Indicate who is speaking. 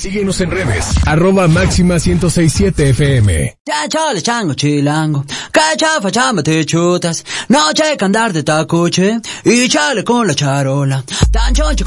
Speaker 1: Síguenos en redes, @Máxima1067FM.
Speaker 2: Ya chale chango chilango, cachafa chamba te chutas, no checa andar de tacoche, y chale con la charola, tan choncho